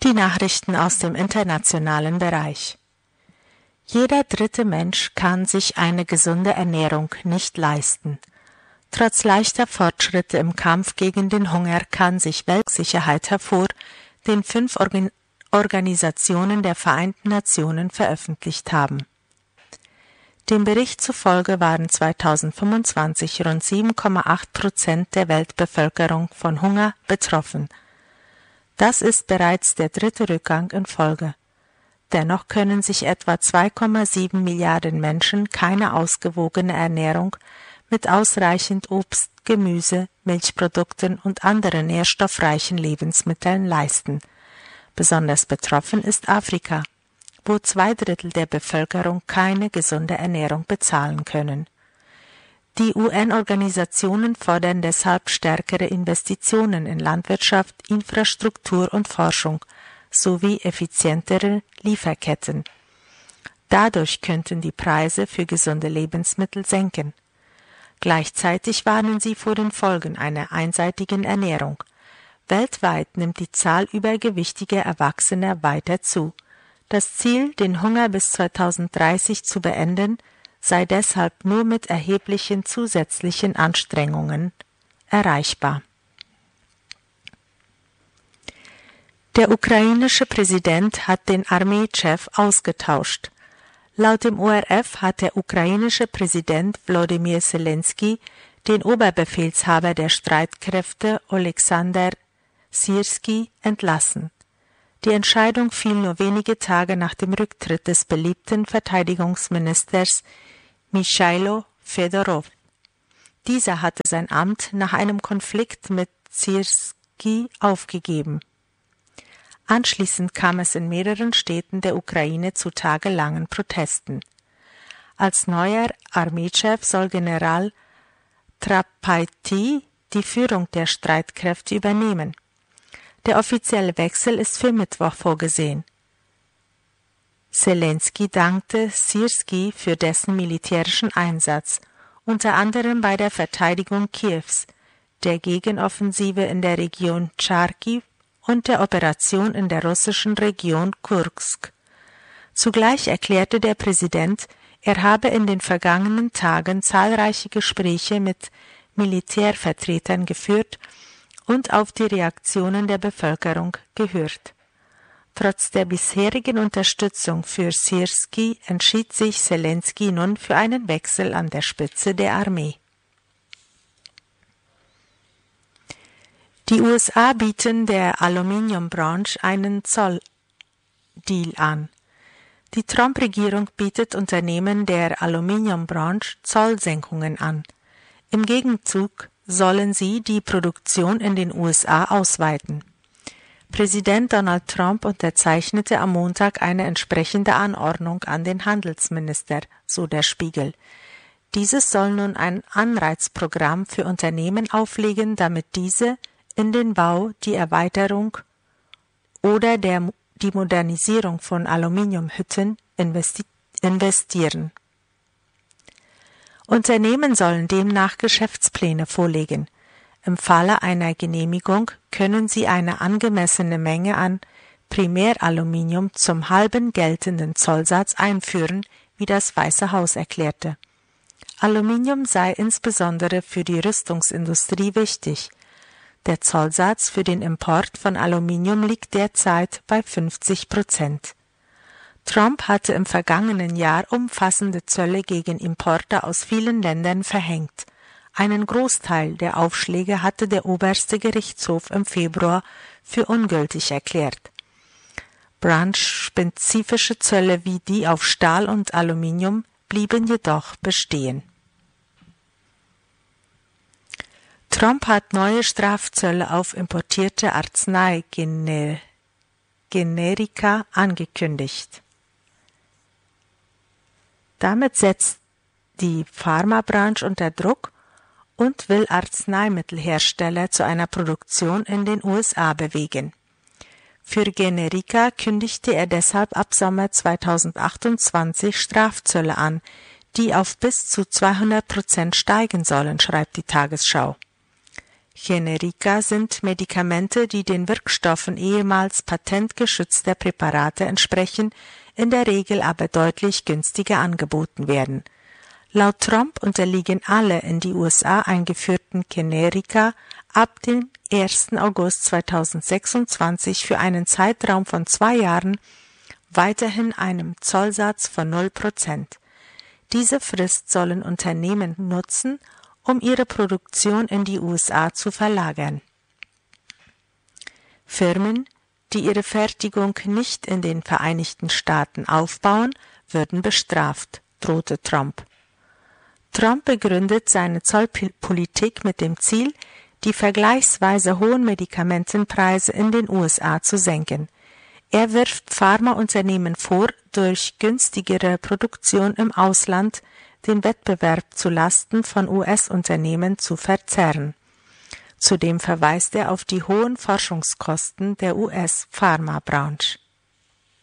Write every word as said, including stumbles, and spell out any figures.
Die Nachrichten aus dem internationalen Bereich. Jeder dritte Mensch kann sich eine gesunde Ernährung nicht leisten. Trotz leichter Fortschritte im Kampf gegen den Hunger kann sich Weltsicherheit hervor, den fünf Organ- Organisationen der Vereinten Nationen veröffentlicht haben. Dem Bericht zufolge waren zweitausendfünfundzwanzig rund sieben Komma acht Prozent der Weltbevölkerung von Hunger betroffen. Das ist bereits der dritte Rückgang in Folge. Dennoch können sich etwa zwei Komma sieben Milliarden Menschen keine ausgewogene Ernährung mit ausreichend Obst, Gemüse, Milchprodukten und anderen nährstoffreichen Lebensmitteln leisten. Besonders betroffen ist Afrika, wo zwei Drittel der Bevölkerung keine gesunde Ernährung bezahlen können. Die U N-Organisationen fordern deshalb stärkere Investitionen in Landwirtschaft, Infrastruktur und Forschung sowie effizientere Lieferketten. Dadurch könnten die Preise für gesunde Lebensmittel senken. Gleichzeitig warnen sie vor den Folgen einer einseitigen Ernährung. Weltweit nimmt die Zahl übergewichtiger Erwachsener weiter zu. Das Ziel, den Hunger bis zweitausenddreißig zu beenden, sei deshalb nur mit erheblichen zusätzlichen Anstrengungen erreichbar. Der ukrainische Präsident hat den Armeechef ausgetauscht. Laut dem O R F hat der ukrainische Präsident Volodymyr Zelensky den Oberbefehlshaber der Streitkräfte Oleksandr Syrski entlassen. Die Entscheidung fiel nur wenige Tage nach dem Rücktritt des beliebten Verteidigungsministers Michailo Fedorow. Dieser hatte sein Amt nach einem Konflikt mit Syrski aufgegeben. Anschließend kam es in mehreren Städten der Ukraine zu tagelangen Protesten. Als neuer Armeechef soll General Trapaiti die Führung der Streitkräfte übernehmen. Der offizielle Wechsel ist für Mittwoch vorgesehen. Zelensky dankte Syrski für dessen militärischen Einsatz, unter anderem bei der Verteidigung Kiews, der Gegenoffensive in der Region Charkiw und der Operation in der russischen Region Kursk. Zugleich erklärte der Präsident, er habe in den vergangenen Tagen zahlreiche Gespräche mit Militärvertretern geführt und auf die Reaktionen der Bevölkerung gehört. Trotz der bisherigen Unterstützung für Syrski entschied sich Zelensky nun für einen Wechsel an der Spitze der Armee. Die U S A bieten der Aluminiumbranche einen Zolldeal an. Die Trump-Regierung bietet Unternehmen der Aluminiumbranche Zollsenkungen an. Im Gegenzug sollen sie die Produktion in den U S A ausweiten. Präsident Donald Trump unterzeichnete am Montag eine entsprechende Anordnung an den Handelsminister, so der Spiegel. Dieses soll nun ein Anreizprogramm für Unternehmen auflegen, damit diese in den Bau, die Erweiterung oder der, die Modernisierung von Aluminiumhütten investi- investieren. Unternehmen sollen demnach Geschäftspläne vorlegen. Im Falle einer Genehmigung können sie eine angemessene Menge an Primäraluminium zum halben geltenden Zollsatz einführen, wie das Weiße Haus erklärte. Aluminium sei insbesondere für die Rüstungsindustrie wichtig. Der Zollsatz für den Import von Aluminium liegt derzeit bei fünfzig Prozent. Trump hatte im vergangenen Jahr umfassende Zölle gegen Importe aus vielen Ländern verhängt. Einen Großteil der Aufschläge hatte der oberste Gerichtshof im Februar für ungültig erklärt. Branchespezifische Zölle wie die auf Stahl und Aluminium blieben jedoch bestehen. Trump hat neue Strafzölle auf importierte Arzneigenerika angekündigt. Damit setzt die Pharmabranche unter Druck und will Arzneimittelhersteller zu einer Produktion in den U S A bewegen. Für Generika kündigte er deshalb ab Sommer zweitausendachtundzwanzig Strafzölle an, die auf bis zu zweihundert Prozent steigen sollen, schreibt die Tagesschau. Generika sind Medikamente, die den Wirkstoffen ehemals patentgeschützter Präparate entsprechen, in der Regel aber deutlich günstiger angeboten werden. Laut Trump unterliegen alle in die U S A eingeführten Generika ab dem ersten August zweitausendsechsundzwanzig für einen Zeitraum von zwei Jahren weiterhin einem Zollsatz von null Prozent. Diese Frist sollen Unternehmen nutzen, um ihre Produktion in die U S A zu verlagern. Firmen, die ihre Fertigung nicht in den Vereinigten Staaten aufbauen, würden bestraft, drohte Trump. Trump begründet seine Zollpolitik mit dem Ziel, die vergleichsweise hohen Medikamentenpreise in den U S A zu senken. Er wirft Pharmaunternehmen vor, durch günstigere Produktion im Ausland den Wettbewerb zu Lasten von U S-Unternehmen zu verzerren. Zudem verweist er auf die hohen Forschungskosten der U S-Pharmabranche.